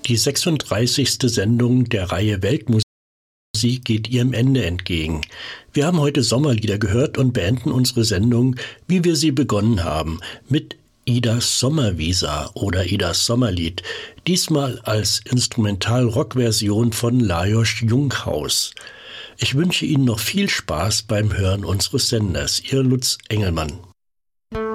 Die 36. Sendung der Reihe Weltmusik geht ihrem Ende entgegen. Wir haben heute Sommerlieder gehört und beenden unsere Sendung, wie wir sie begonnen haben, mit Idas Sommervisa oder Idas Sommerlied, diesmal als Instrumental-Rock-Version von Lajos Junghaus. Ich wünsche Ihnen noch viel Spaß beim Hören unseres Senders. Ihr Lutz Engelmann.